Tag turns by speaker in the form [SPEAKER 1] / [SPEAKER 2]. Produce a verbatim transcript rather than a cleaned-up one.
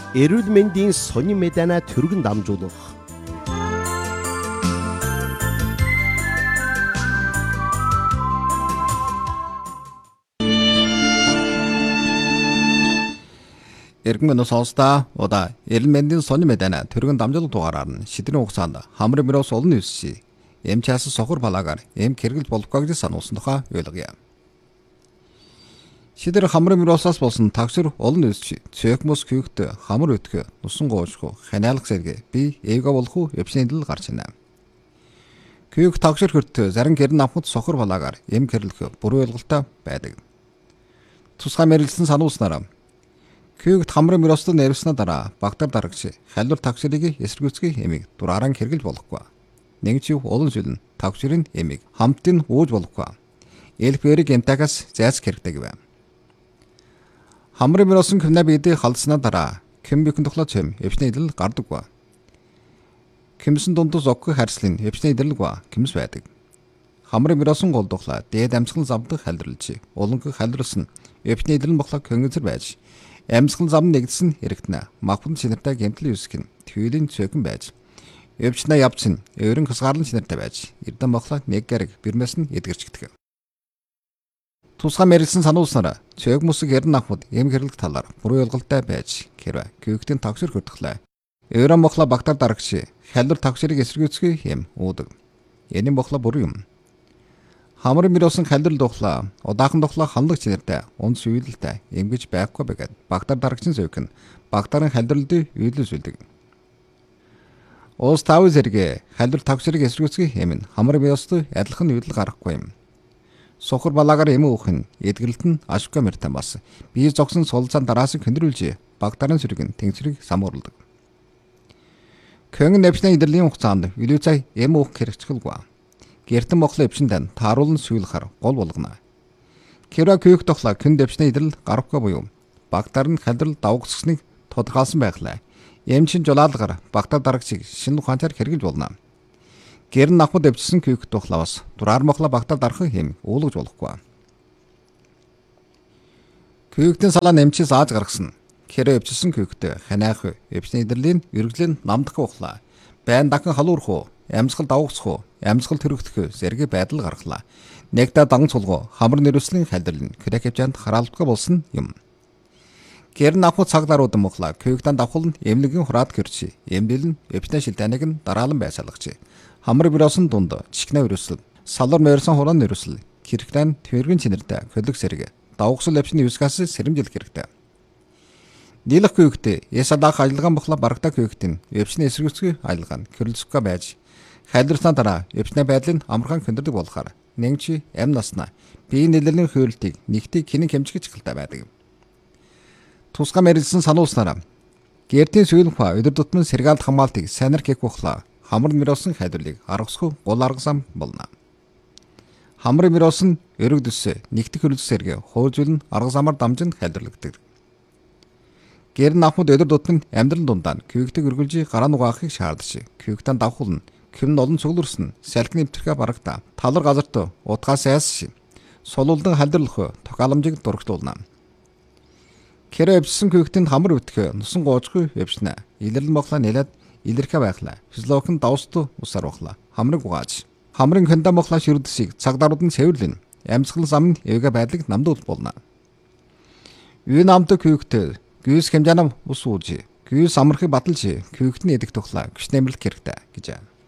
[SPEAKER 1] эрүүл мэндийн сонин мэдэнэ түргэн дамжуулах.
[SPEAKER 2] Эргэн мөн сонсдаа удаа эрүүл мэндийн сонин мэдэнэ түргэн дамжуулах дугаараар нь шидрийн хугацаанд хамрын мөрөөс олон 뉴сси эм чаас сохор балаагаар эм хэрэгэл болохгүй гэж сануулсан тухай ойлгоё. Шидэр хамрын мөрөөсөөс болсон таксир олон 뉴сси цэкмос küхт хамар өтгө нусан гоошгүй ханиалах зэрэг би эвга болох уу эвшнэдэл гарч байна. Küх таксир хөрт зарим гэрн авахд сохор балаагаар эм хэрэглэх буруу ойлголттой байдаг. Тусгай мэрэгсэн сануулснараа Küхт хамрын мөрөөсөд нэрвснэ дараа багтар дарагч халдвар таксирыг эсэргүүцгий эмийг дураараа хэрэглэж болохгүй. Нэг чи олон зүйл нь таксирын эмийг хамтын ууж болохгүй. Элбэрийг эмтагаас зайц хэрэгтэй гэв. Хамрын мөрөөсөн кэмнэ бидээ халдснаа дараа кэм бүхэн тухлаа чэм эвшний идэл гардаггүй. Кэмсэн дундус оггүй харьслын эвшний идэлгүй кэмс байдаг. Хамрын мөрөөсөн гол тухлаа дээд амьсгал замдаг халдварлж уланг халдварлсан эвшний идэл бохлог хөнгөцөр байж амьсгал зам нэгдсэн хэрэгтнэ махбан шинэртэй гэмтэл юусгэн төвлийн цөөхөн байж эвчнэ явцын өөрөн хасгаарлан шинэртэй байж эрдэн бохлог нэг гэрэг бирмэс нь эдгэрчгдэг. Тусгай мэрэгсэн сануулснараа цээг мөсөг ярин авахд эм хэрэглэх талаар буруу ойлголттой байж хэрвээ küхтийн таксир хөрдөглөө. Өөрөн бохлоо багтар дарагч халдвар таксирыг эсэргүүцгий эм уудаг. Энэ бохлоо буруу юм. Хамрын мөрөөсөн халдвар духлаа удаахан духлаа ханлаг чинэртэй унц үйлдэлтэй эмгэж байхгүй байгаад багтар дарагчийн зөвхөн багтарын халдварлыг үйлдэлсүүлдэг. Уус тав зэрэг халдвар таксирыг эсэргүүцгий эм нь хамрын мөрөөсөд адилхан үйлдэл гаргахгүй юм. Сохор балаагаар эм өөх нь эдгэрэлт нь ашиггүй мэртэн бас бие зогсон сулцаан дараасыг хөндрүүлж багтарын сүргэн тэнгисрийг самуурлаг. Кэн нэвшний идэрлийн хугацаанд илүү цай эм өөх хэрэгжүүлгүй. Гэртэн бохлоо эвшиндэн тааруулан сүййлхар гол болгоно. Кэра küх тухла кэн нэвшний идэрл гарахгүй буюу багтар нь халдрал давгсгсныг тодорхойлсон байглаа. Эмчин жулаалгаар багтар дарагчийг шинэ ухаанаар хэрэгжилж болно. Гэрн авахд өвчсөн küх тухлавас дураар мохла багтаа дарах хэм уулгаж болохгүй. Küхтэн салаа нэмчи зааж гаргасан. Кэрэ өвчсөн küхтэй ханиах өвчний идэрлийн үргэлжлэн намдах ухлаа. Байн дахин халуурах уу, амьсгал давгцах уу, амьсгал төрөгдөх зэрэг байдал гаргалаа. Нэгдэ дан цулгуу хамар нэрвслийн халдварлын крэкэвчанд хараалтгүй болсон юм. Гэрн авах цаглаарууд мохла küхтэн давхал эмнэлгийн хураат гэрчи. Эмдэл нь өвчнэ шилтэнэг нь дараалан байсаалгачи. Хамар бироосон дунд чичгнэ өрөсөл салвар мэрсэн хуран өрөсөл хэрэгтэн твэргэн чинэртэй хөлөг сэрэг давгсал авчны юускаас сэрэмжлэх хэрэгтэй. Нийлэх küхтэй ясадах ажиллагаан бохла барагтаа küхтэн өвчний эсэргүүцгий ажиллагаа нь хөрөлцөхгүй байж халдварсан дараа өвчний байдлыг амархан хөндрөдөг болохоор нэг чи ам наснаа биеийн нэлэрлийн хөөрөлтийг нэгтийг хинэн хэмжигч хэлтэй байдаг. Тусгай мэрэлсэн сануулснараа гэртийн сүйлийн хаа өдөр тутмын сэргаалт хамгаалтыг сайнар хийх ухлаа хамар мөрөөсөн хайдварлыг аргасгүй гол аргасан болно. Хамрын мөрөөс нь өрөг дөсөө нэгтгэх хөрөлц сэргэ хууржул нь арга замаар дамжинд хайдварлагдаг. Гэрн авахд өдөр тутмын амьдрал дундаа küхтэг өргөлжи гараа нугаахыг шаардж küхтэн давхул нь кэм олон цугларсан салхины нэвтрхэ барагта талар газарт утгаас айс сулуулдан халдварлах тохиоламжийг дурагтуулна. Кэрэ өвчсөн küхтэнд хамар өтгөө нусан гоожгүй өвчнэ илэрлэн боглоо нэлээд илэрхэ байхлаа. Физиологийн давстуу усаар бохлаа. Хамрыг угааж. Хамрын хэндан бохлаа ширдэсийг цагдарууд нь цэвэрлэн. Амьсгал зам нь эвгэ байдлыг намдуул болно. Үе намдаг küхтэй гүйс хэмжээнам ус ууж. Гүйс амархыг баталж küхтний эдэх тухлаа гүш нэмэрлэх хэрэгтэй гэж.